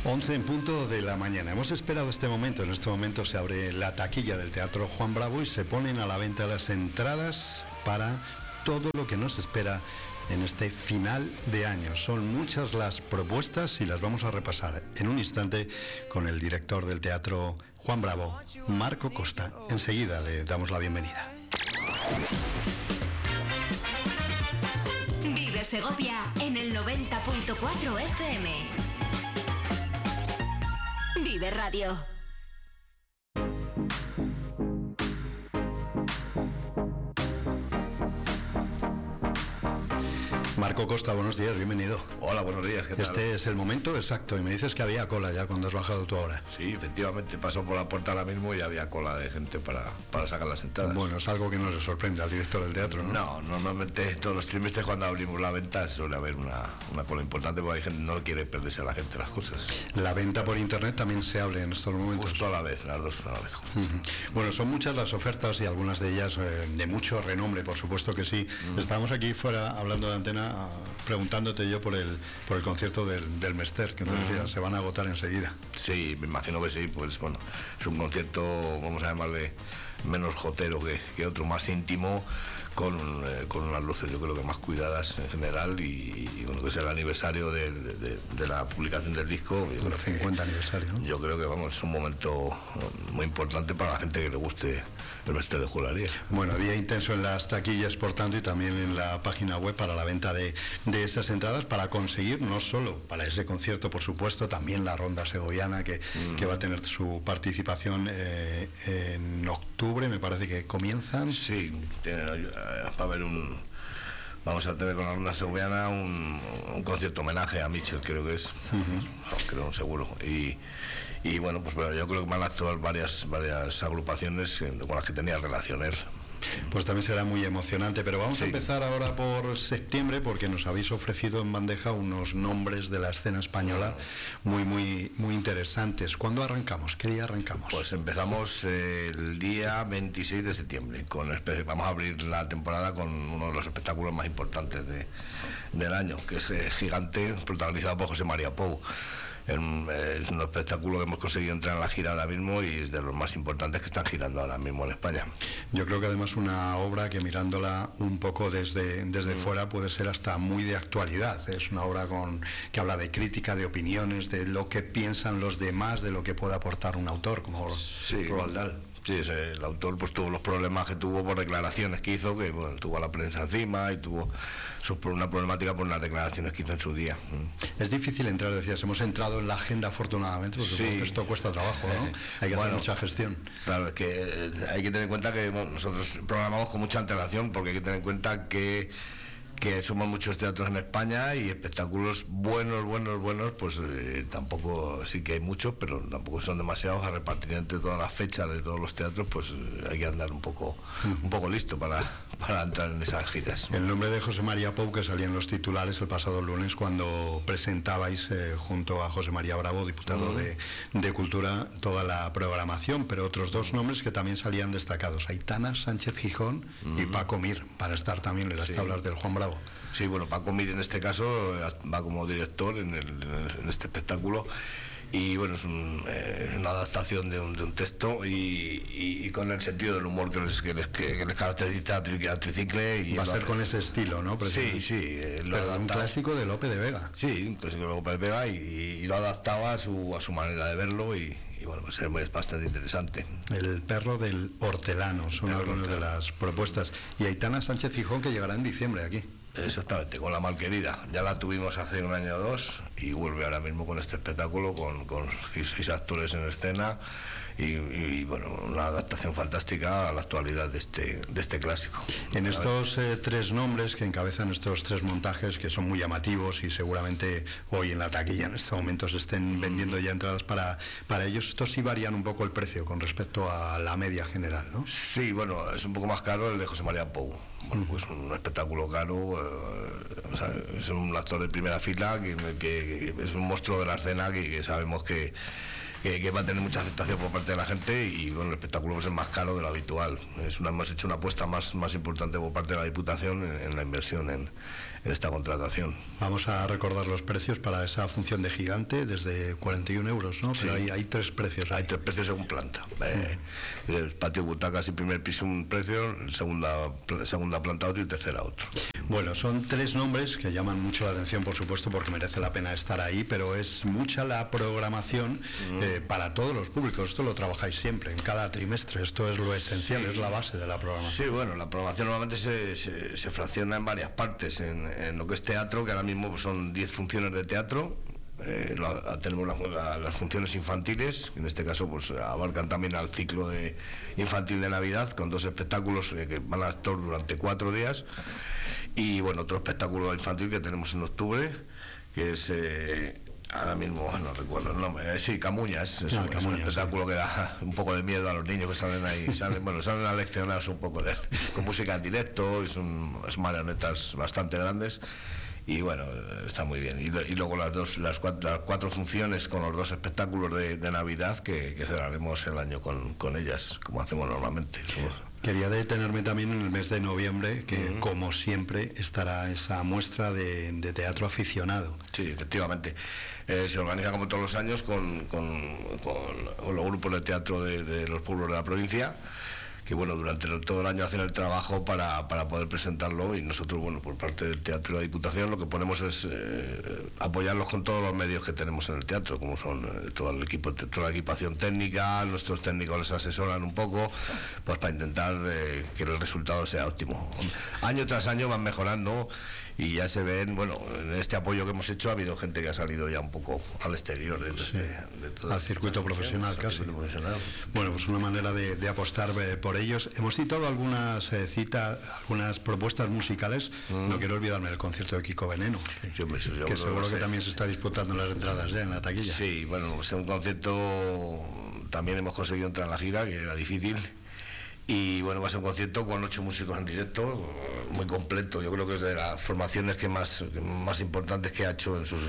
11 en punto de la mañana. Hemos esperado este momento. En este momento se abre la taquilla del Teatro Juan Bravo y se ponen a la venta las entradas para todo lo que nos espera en este final de año. Son muchas las propuestas y las vamos a repasar en un instante con el director del Teatro Juan Bravo, Marco Costa. Enseguida le damos la bienvenida. Vive Segovia en el 90.4 FM. Vive Radio. Marco Costa, buenos días, bienvenido. Hola, buenos días, ¿qué tal? Este es el momento exacto y me dices que había cola ya cuando has bajado tú ahora. Sí, efectivamente, pasó por la puerta ahora mismo y había cola de gente para sacar las entradas. Bueno, es algo que no le sorprende al director del teatro, ¿no? No, normalmente todos los trimestres cuando abrimos la venta suele haber una cola importante porque hay gente no quiere perderse a la gente las cosas. La venta por internet también se abre en estos momentos. Justo a la vez, las dos a la vez. Bueno, son muchas las ofertas y algunas de ellas de mucho renombre, por supuesto que sí. Estábamos aquí fuera hablando de antena, preguntándote yo por el concierto del Mester, que nos decía, se van a agotar enseguida. Sí, me imagino que sí, pues bueno, es un concierto, vamos a llamarle, menos jotero que otro, más íntimo, con unas luces yo creo que más cuidadas en general y bueno, que es el aniversario de la publicación del disco. El 50 aniversario, ¿no? Yo creo que vamos, es un momento muy importante para la gente que le guste el Mester de Juglaría. Bueno, día intenso en las taquillas, por tanto, y también en la página web para la venta de esas entradas, para conseguir, no solo para ese concierto, por supuesto, también la ronda segoviana que va a tener su participación en octubre, me parece que comienzan. Sí, va a haber vamos a tener con la ronda segoviana un concierto homenaje a Mitchell, creo que es, creo seguro, y bueno, pues bueno, yo creo que van a actuar varias agrupaciones con las que tenía relación él. Pues también será muy emocionante, pero vamos a empezar ahora por septiembre, porque nos habéis ofrecido en bandeja unos nombres de la escena española muy interesantes. ¿Cuándo arrancamos? ¿Qué día arrancamos? Pues empezamos el día 26 de septiembre. Vamos a abrir la temporada con uno de los espectáculos más importantes del año, que es Gigante, protagonizado por José María Pou. Es un espectáculo que hemos conseguido entrar en la gira ahora mismo y es de los más importantes que están girando ahora mismo en España. Yo creo que además una obra que mirándola un poco desde fuera puede ser hasta muy de actualidad. Es una obra que habla de crítica, de opiniones, de lo que piensan los demás, de lo que puede aportar un autor como Roald Dahl. Sí, el autor pues tuvo los problemas que tuvo por declaraciones que hizo, que bueno, tuvo a la prensa encima y tuvo una problemática por las declaraciones que hizo en su día. Es difícil entrar, decías, hemos entrado en la agenda afortunadamente, porque esto cuesta trabajo, ¿no? Hay que hacer mucha gestión. Claro, es que hay que tener en cuenta que nosotros programamos con mucha antelación, porque hay que tener en cuenta que somos muchos teatros en España y espectáculos buenos, pues tampoco, sí que hay muchos, pero tampoco son demasiados a repartir entre todas las fechas de todos los teatros, pues hay que andar un poco listo para entrar en esas giras. El nombre de José María Pou, que salía en los titulares el pasado lunes cuando presentabais junto a José María Bravo, diputado de Cultura, toda la programación, pero otros dos nombres que también salían destacados, Aitana Sánchez Gijón y Paco Mir, para estar también en las tablas del Juan Bravo. Sí, bueno, Paco Mir en este caso va como director en este espectáculo y bueno, es una adaptación de un texto y con el sentido del humor que les caracteriza a Tricicle. Y va a ser con ese estilo, ¿no? Sí. Pero un clásico de Lope de Vega. Sí, un clásico de Lope de Vega y lo adaptaba a su manera de verlo y bueno, pues es bastante interesante. El perro del hortelano son algunas de las propuestas. Y Aitana Sánchez Gijón, que llegará en diciembre aquí. Exactamente, con La Malquerida. Ya la tuvimos hace un año o dos y vuelve ahora mismo con este espectáculo con 6 actores en escena y bueno, una adaptación fantástica a la actualidad de este clásico. En estos 3 nombres que encabezan estos 3 montajes, que son muy llamativos y seguramente hoy en la taquilla en estos momentos estén vendiendo ya entradas para ellos, estos sí varían un poco el precio con respecto a la media general, ¿no? Sí, bueno, es un poco más caro el de José María Pou. Bueno, pues un espectáculo caro, o sea, es un actor de primera fila que es un monstruo de la escena que sabemos que que va a tener mucha aceptación por parte de la gente, y bueno, el espectáculo pues es más caro de lo habitual. Hemos hecho una apuesta más importante por parte de la Diputación en la inversión en esta contratación. Vamos a recordar los precios para esa función de Gigante, desde 41 euros, ¿no? Pero Sí. hay 3 precios. Hay 3 precios según planta. El patio butacas y primer piso un precio, segunda planta otro y tercera otro. Bueno, son 3 nombres que llaman mucho la atención, por supuesto, porque merece la pena estar ahí, pero es mucha la programación para todos los públicos. Esto lo trabajáis siempre, en cada trimestre. Esto es lo esencial, es la base de la programación. Sí, bueno, la programación normalmente se fracciona en varias partes. En lo que es teatro, que ahora mismo pues, son 10 funciones de teatro. Tenemos las funciones infantiles, que en este caso pues abarcan también al ciclo infantil de Navidad, con 2 espectáculos que van a estar durante 4 días. Y bueno, otro espectáculo infantil que tenemos en octubre, que es ahora mismo no recuerdo el nombre, sí, Camuñas. Es un espectáculo que da un poco de miedo a los niños que salen ahí, salen aleccionados un poco con música en directo, son marionetas bastante grandes. Y bueno, está muy bien. Y luego las 4 funciones con los 2 espectáculos de Navidad que cerraremos el año con ellas, como hacemos normalmente. Quería detenerme también en el mes de noviembre, que como siempre estará esa muestra de teatro aficionado. Sí, efectivamente. Se organiza como todos los años con los grupos de teatro de los pueblos de la provincia, que bueno, durante todo el año hacen el trabajo para poder presentarlo, y nosotros, bueno, por parte del teatro y la Diputación, lo que ponemos es apoyarlos con todos los medios que tenemos en el teatro, como son todo el equipo, toda la equipación técnica. Nuestros técnicos les asesoran un poco, pues para intentar que el resultado sea óptimo. Año tras año van mejorando, y ya se ven, bueno, en este apoyo que hemos hecho ha habido gente que ha salido ya un poco al exterior de todo al circuito profesional casi. Bueno, pues una manera de apostar por ellos. Hemos citado algunas algunas propuestas musicales. No quiero olvidarme del concierto de Kiko Veneno, que seguro que también se está disputando las entradas ya en la taquilla. Sí, bueno, pues un concierto también hemos conseguido entrar en la gira, que era difícil. Y bueno, va a ser un concierto con 8 músicos en directo, muy completo. Yo creo que es de las formaciones que más importantes que ha hecho en sus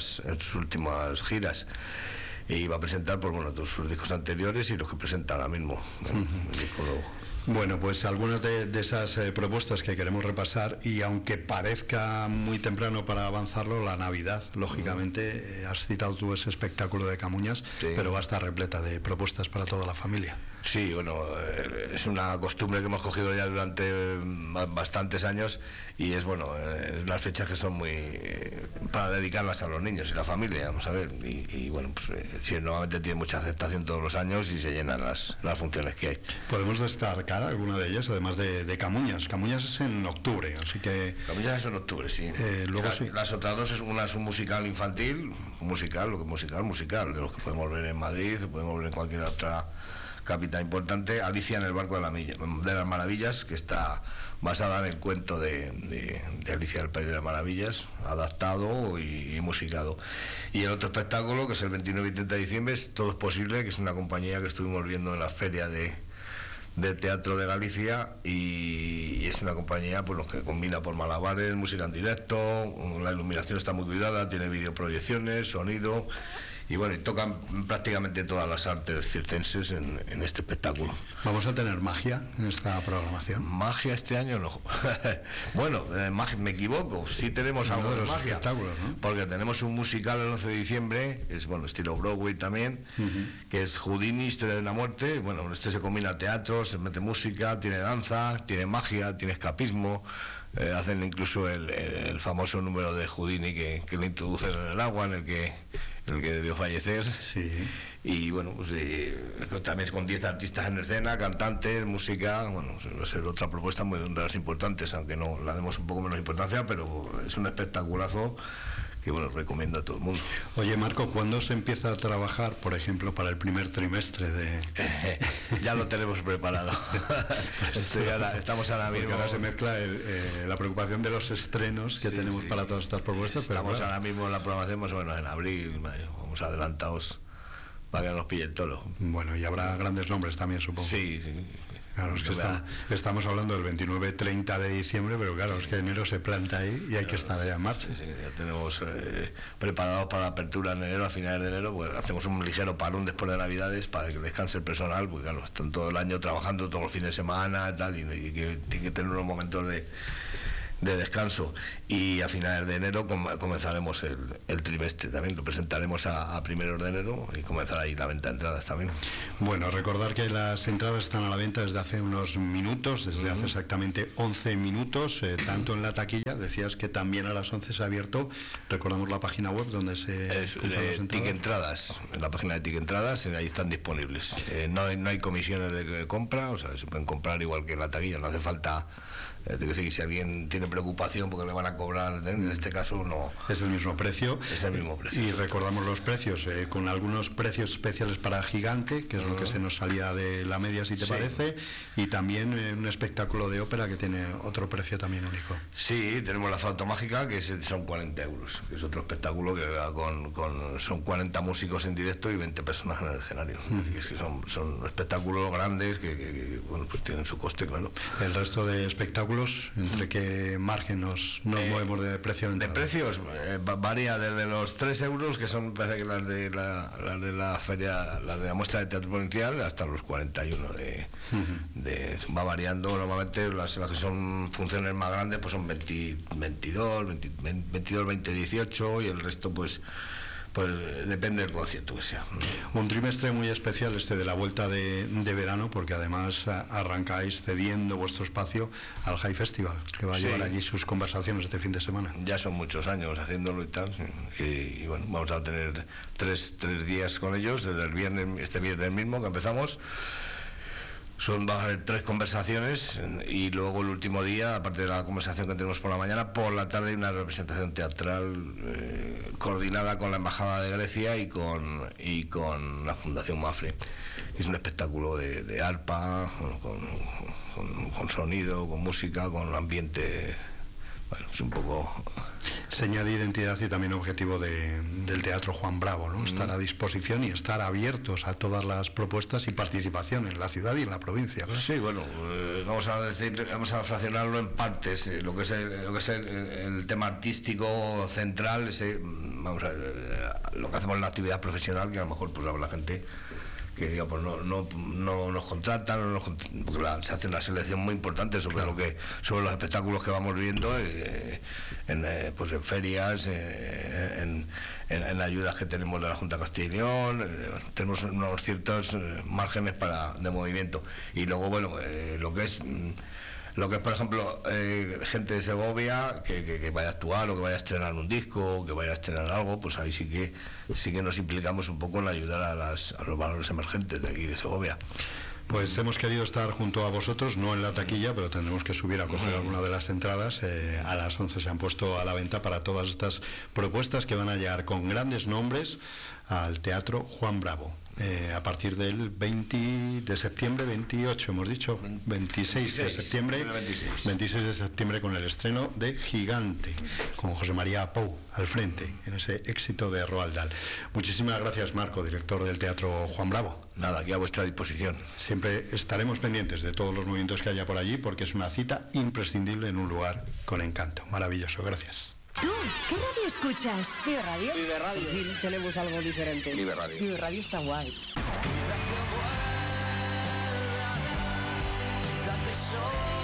últimas giras. Y va a presentar pues, bueno, todos sus discos anteriores y los que presenta ahora mismo. El disco nuevo. Bueno, pues algunas de esas propuestas que queremos repasar, y aunque parezca muy temprano para avanzarlo, la Navidad, lógicamente, has citado tú ese espectáculo de Camuñas, Sí. Pero va a estar repleta de propuestas para toda la familia. Sí, bueno, es una costumbre que hemos cogido ya durante bastantes años, y es bueno, las fechas que son muy para dedicarlas a los niños y la familia, vamos a ver, y bueno, pues sí, nuevamente tiene mucha aceptación todos los años y se llenan las funciones que hay. Podemos destacar alguna de ellas, además de Camuñas. Camuñas es en octubre, así que... Camuñas es en octubre, sí. Luego sí. Las otras 2, una es un musical infantil, musical, de los que podemos ver en Madrid, podemos ver en cualquier otra capital importante. Alicia en el barco de las maravillas, que está basada en el cuento de Alicia en el País de las Maravillas, adaptado y musicado. Y el otro espectáculo, que es el 29 y 30 de diciembre, es Todo es Posible, que es una compañía que estuvimos viendo en la feria de teatro de Galicia, y es una compañía pues, que combina por malabares, música en directo, la iluminación está muy cuidada, tiene videoproyecciones, sonido, y bueno, y tocan prácticamente todas las artes circenses en este espectáculo. ¿Vamos a tener magia en esta programación? Magia este año no. Bueno, me equivoco, sí tenemos algo de magia, espectáculos, ¿no? Porque tenemos un musical el 11 de diciembre, es bueno, estilo Broadway también, que es Houdini, Historia de una muerte. Bueno, este se combina teatro, se mete música, tiene danza, tiene magia, tiene escapismo. Hacen incluso el famoso número de Houdini que le introducen en el agua, en el que debió fallecer. Sí. Y bueno, pues también con 10 artistas en escena, cantantes, música. Bueno, va a ser otra propuesta muy de las importantes, aunque no la demos un poco menos importancia, pero es un espectaculazo que bueno, recomiendo a todo el mundo. Oye, Marco, ¿cuándo se empieza a trabajar, por ejemplo, para el primer trimestre de...? Ya lo tenemos preparado. Estamos ahora mismo... Porque ahora se mezcla la preocupación de los estrenos que tenemos para todas estas propuestas. Estamos pero ahora mismo en la programación, más o menos en abril, mayo. Vamos adelantados para que nos pille el toro. Bueno, y habrá grandes nombres también, supongo. Sí. Claro, es que estamos hablando del 29-30 de diciembre, pero claro, es que enero se planta ahí y hay que estar allá en marcha. Sí, ya tenemos preparados para la apertura en enero, a finales de enero, pues hacemos un ligero parón después de Navidades para que descanse el personal, porque claro, están todo el año trabajando, todos los fines de semana y tal, y que tiene que tener unos momentos de descanso, y a finales de enero comenzaremos el trimestre también, lo presentaremos a primeros de enero y comenzará ahí la venta de entradas también. Bueno, recordar que las entradas están a la venta desde hace unos minutos, desde hace exactamente 11 minutos, tanto en la taquilla, decías que también a las 11 se ha abierto, recordamos la página web donde se compran las entradas. Ticketentradas, en la página de Ticketentradas, ahí están disponibles. No hay comisiones de compra, o sea, se pueden comprar igual que en la taquilla, no hace falta. Si alguien tiene preocupación porque le van a cobrar, en este caso no. Es el mismo precio. Es el mismo precio. Y recordamos los precios, con algunos precios especiales para Gigante, que es lo que se nos salía de la media, si te parece, y también un espectáculo de ópera que tiene otro precio también único. Sí, tenemos la Flauta Mágica, que son 40 euros, que es otro espectáculo que son 40 músicos en directo y 20 personas en el escenario. Es que son espectáculos grandes que bueno, pues tienen su coste, claro. El resto de espectáculos, ¿entre qué margen nos movemos de precio? De precios varía desde los 3 euros, que son, parece que las de la feria, las de la muestra de teatro provincial, hasta los 41 va variando. Normalmente las que son funciones más grandes pues son 22, 20, 18, y el resto pues depende del concierto que sea. Un trimestre muy especial este de la vuelta de verano, porque además arrancáis cediendo vuestro espacio al High Festival, que va a llevar allí sus conversaciones este fin de semana. Ya son muchos años haciéndolo y tal, y bueno, vamos a tener tres días con ellos, desde este viernes mismo que empezamos. Va a haber 3 conversaciones, y luego el último día, aparte de la conversación que tenemos por la mañana, por la tarde hay una representación teatral coordinada con la Embajada de Grecia y con la Fundación Mafre. Es un espectáculo de arpa, con sonido, con música, con ambiente. Bueno, es un poco... Seña de identidad y también objetivo del Teatro Juan Bravo, ¿no? Estar a disposición y estar abiertos a todas las propuestas y participación en la ciudad y en la provincia, ¿no? Sí, bueno, vamos a fraccionarlo en partes. Lo que es el tema artístico central, lo que hacemos en la actividad profesional, que a lo mejor pues habrá gente que diga, pues no nos contratan, porque se hace una selección muy importante sobre sobre los espectáculos que vamos viendo, en ferias, en ayudas que tenemos de la Junta de Castilla y León. Tenemos unos ciertos márgenes de movimiento, y luego bueno, lo que es, por ejemplo, gente de Segovia que vaya a actuar, o que vaya a estrenar un disco, o que vaya a estrenar algo, pues ahí sí que nos implicamos un poco en ayudar a los valores emergentes de aquí de Segovia. Pues hemos querido estar junto a vosotros, no en la taquilla, pero tendremos que subir a coger alguna de las entradas. A las 11 se han puesto a la venta para todas estas propuestas que van a llegar con grandes nombres al Teatro Juan Bravo. A partir del 20 de septiembre, 28 hemos dicho, 26 de septiembre, 26 de septiembre, con el estreno de Gigante, con José María Pou al frente, en ese éxito de Roald Dahl. Muchísimas gracias, Marco, director del Teatro Juan Bravo. Nada, aquí a vuestra disposición. Siempre estaremos pendientes de todos los movimientos que haya por allí, porque es una cita imprescindible en un lugar con encanto. Maravilloso, gracias. ¿Tú qué radio escuchas? Vive Radio. Vive Radio. Sí, tenemos algo diferente. Vive Radio. Vive Radio está guay. Que soy